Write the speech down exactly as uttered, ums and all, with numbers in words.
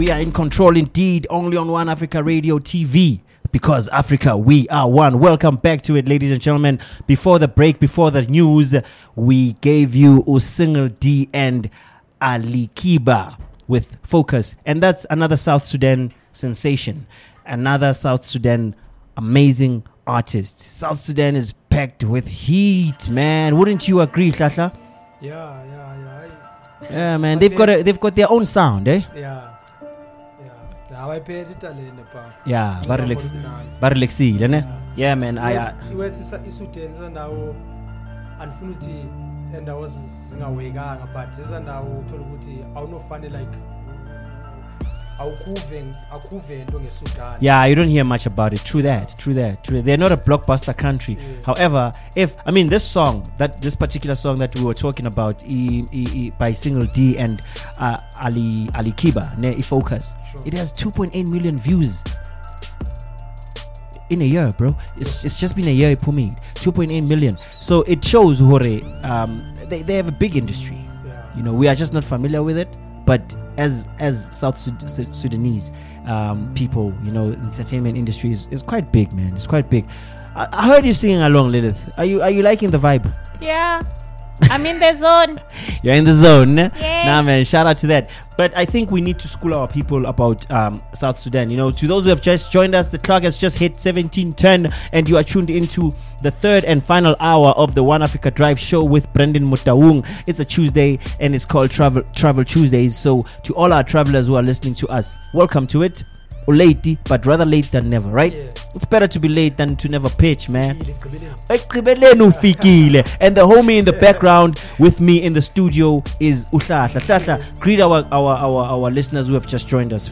We are in control indeed, only on One Africa Radio T V. Because Africa, we are one. Welcome back to it, ladies and gentlemen. Before the break, before the news, we gave you Usingle D and Ali Kiba with Focus. And that's another South Sudan sensation. Another South Sudan amazing artist. South Sudan is packed with heat, man. Wouldn't you agree, Hlahla? Yeah, yeah, yeah. Yeah, man. They've got a, they've got their own sound, eh? Yeah. Yeah, very relax, very relaxed, yeah. Yeah, man. I. Uh, yeah, you don't hear much about it. True that, true that, true. They're not a blockbuster country. Yeah. However, if I mean this song, that this particular song that we were talking about, e, e, e, by Single D and uh, Ali Ali Kiba, ne Focus, sure. It has two point eight million views in a year, bro. It's it's just been a year, Pumi. two point eight million. So it shows, Hore, um, they they have a big industry. Yeah. You know, we are just not familiar with it. But as as South Sud- Sudanese um, people, you know, entertainment industry is, is quite big, man. It's quite big. I, I heard you singing along, Lilith. Are you are you liking the vibe? Yeah, I'm in the zone. You're in the zone. Yes. Nah, man. Shout out to that. But I think we need to school our people about um, South Sudan. You know, to those who have just joined us, the clock has just hit seventeen ten, and you are tuned into the third and final hour of the One Africa Drive show with Brendan Mutaung. It's a Tuesday, and it's called Travel Travel Tuesdays. So to all our travelers who are listening to us, welcome to it. Late, but rather late than never, right? Yeah. It's better to be late than to never pitch, man. And the homie in the background with me in the studio is Uhlahla. Greet our, our, our, our listeners who have just joined us.